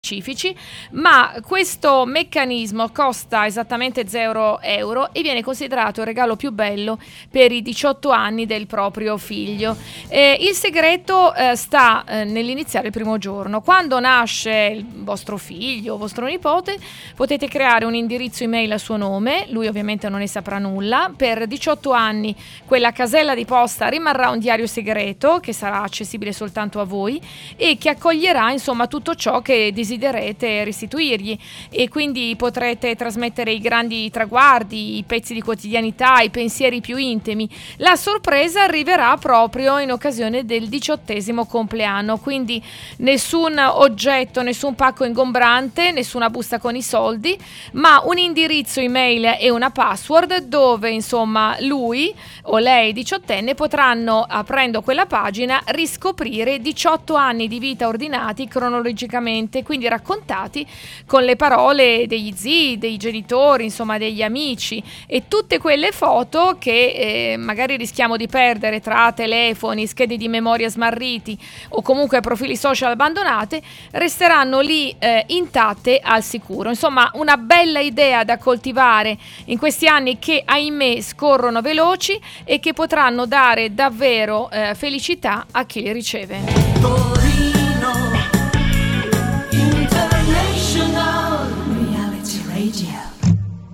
specifici, ma questo meccanismo costa esattamente 0 euro e viene considerato il regalo più bello per i 18 anni del proprio figlio. Il segreto sta nell'iniziare il primo giorno. Quando nasce il vostro figlio o vostro nipote, potete creare un indirizzo email a suo nome, lui ovviamente non ne saprà nulla. Per 18 anni quella casella di posta rimarrà un diario segreto che sarà accessibile soltanto a voi e che accoglierà insomma tutto ciò che desiderete restituirgli, e quindi potrete trasmettere i grandi traguardi, i pezzi di quotidianità, i pensieri più intimi. La sorpresa arriverà proprio in occasione del 18° compleanno, quindi nessun oggetto, nessun pacco ingombrante, nessuna busta con i soldi, ma un indirizzo email e una password dove insomma lui o lei 18enne potranno, aprendo quella pagina, riscoprire 18 anni di vita ordinati cronologicamente, quindi raccontati con le parole degli zii, dei genitori, insomma degli amici, e tutte quelle foto che magari rischiamo di perdere tra telefoni, schede di memoria smarriti o comunque profili social abbandonate, resteranno lì intatte al sicuro. Insomma, una bella idea da coltivare in questi anni che ahimè scorrono veloci e che potranno dare davvero felicità a chi li riceve.